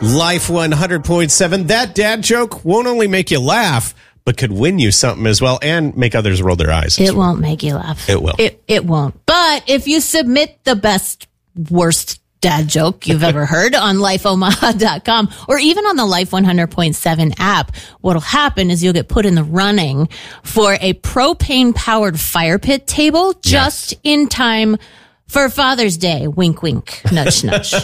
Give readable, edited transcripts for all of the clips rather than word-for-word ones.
Life 100.7. That dad joke won't only make you laugh, but could win you something as well and make others roll their eyes. It won't make you laugh. It will. It won't. But if you submit the best, worst dad joke you've ever heard on lifeomaha.com or even on the Life 100.7 app, what'll happen is you'll get put in the running for a propane-powered fire pit table just in time for Father's Day. Wink, wink. Nudge, nudge.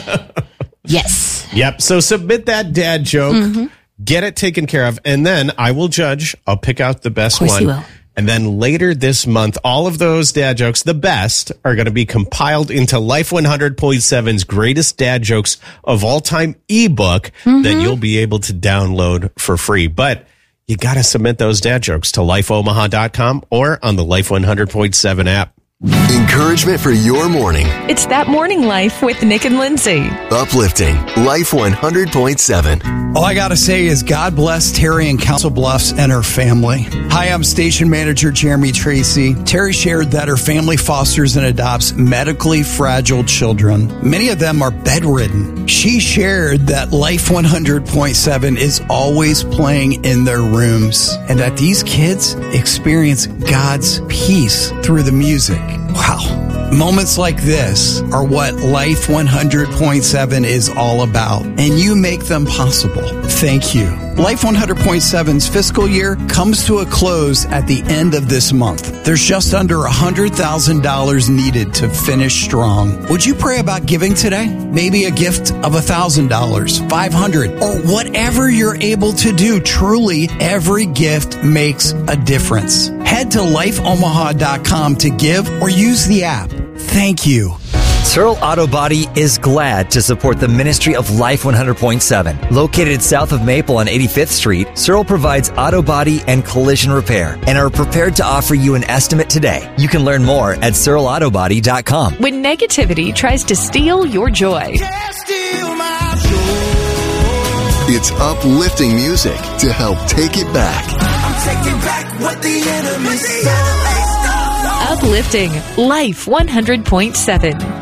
Yes. Yep. So submit that dad joke, get it taken care of, and then I will judge. I'll pick out the best Of course one. you will. And then later this month, all of those dad jokes, the best, are going to be compiled into Life 100.7's Greatest Dad Jokes of All Time ebook that you'll be able to download for free. But you got to submit those dad jokes to lifeomaha.com or on the Life 100.7 app. Encouragement for your morning. It's That Morning Life with Nick and Lindsay. Uplifting. Life 100.7. All I got to say is God bless Terry in Council Bluffs and her family. Hi, I'm Station Manager Jeremy Tracy. Terry shared that her family fosters and adopts medically fragile children. Many of them are bedridden. She shared that Life 100.7 is always playing in their rooms and that these kids experience God's peace through the music. Wow. Moments like this are what Life 100.7 is all about, and you make them possible. Thank you. Life 100.7's fiscal year comes to a close at the end of this month. There's just under $100,000 needed to finish strong. Would you pray about giving today? Maybe a gift of $1,000, $500, or whatever you're able to do. Truly, every gift makes a difference. Head to lifeomaha.com to give or use the app. Thank you. Searle Auto Body is glad to support the ministry of Life 100.7. Located south of Maple on 85th Street, Searle provides auto body and collision repair and are prepared to offer you an estimate today. You can learn more at searleautobody.com. When negativity tries to steal your joy, It's uplifting music to help take it back. I'm taking back what the enemy stole. uplifting Life 100.7.